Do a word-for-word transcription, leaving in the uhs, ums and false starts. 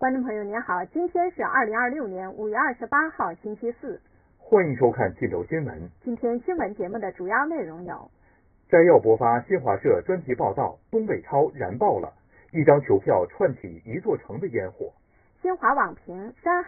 观众朋友您好，今天是二零二六年五月二十八号星期四， 欢迎收看冀州新闻。 今天新闻节目的主要内容有： 摘要播发新华社专题报道，东北超燃爆了，一张球票串起一座城的烟火； 新华网评山